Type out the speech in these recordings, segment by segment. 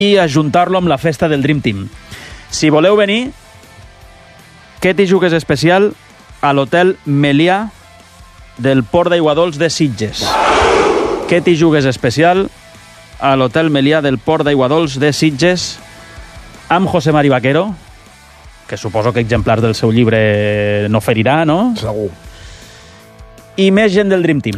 i ajuntar-lo amb la festa del Dream Team. Si voleu venir, que t'hi jugues especial a l'Hotel Melià del Port d'Aiguadols de Sitges. Que t'hi jugues especial a l'Hotel Melià del Port d'Aiguadols de Sitges amb José Mari Vaquero, que suposo que exemplars del seu llibre no ferirà, no? Segur. I més gent del Dream Team.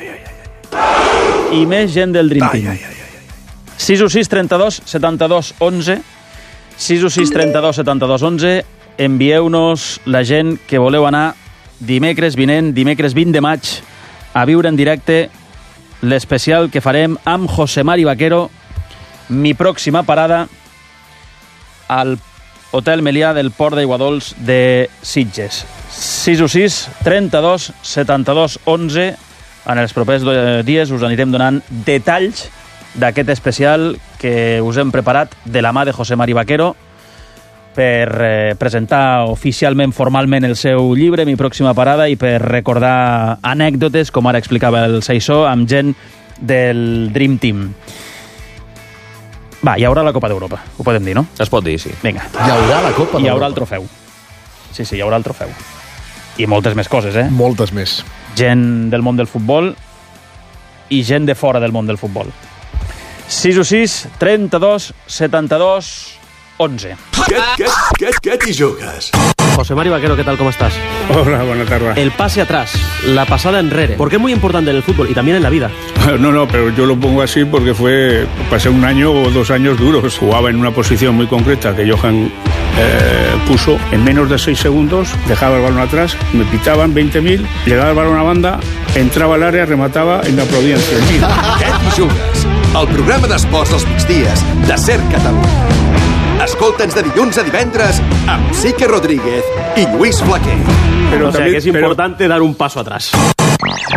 I més gent del Dream Team. 616 32 72 11 616 32 72 11. Envieu-nos la gent que voleu anar dimecres vinent, dimecres 20 de maig, a viure en directe l'especial que farem amb José Mari Vaquero, mi pròxima parada al Hotel Melià del Port d'Aiguadols de Sitges. 616 32 72 11. En els propers dies us anirem donant detalls d'aquest especial que us hem preparat de la mà de José Mari Vaquero per presentar oficialment, formalment, el seu llibre, Mi pròxima parada, i per recordar anècdotes, com ara explicava el Saissó, amb gent del Dream Team. Va, hi haurà la Copa d'Europa, ho podem dir, no? Es pot dir, sí. Vinga. Hi haurà la Copa d'Europa. Hi haurà el trofeu. Sí, hi haurà el trofeu. I moltes més coses, eh? Moltes més. Gent del món del futbol i gent de fora del món del futbol. 616 32 72 11. ¿Qué t'hi jugues? José Mari Vaquero, ¿qué tal? ¿Cómo estás? Hola, buena tarde. El pase atrás, la pasada enrere. ¿Por qué es muy importante en el fútbol y también en la vida? No, pero yo lo pongo así porque pasé un año o 2 años duros. Jugaba en una posición muy concreta que Johan puso. En menos de 6 segundos dejaba el balón atrás, me pitaban 20.000, llegaba el balón a banda, entraba al área, remataba y me aplaudían 100.000. Què t'hi jugues? El programa d'esports dels migdies de Ser Catalunya. Escolta'ns de dilluns a divendres amb Sique Rodríguez i Lluís Flaquer. O sea que es importante dar un paso atrás.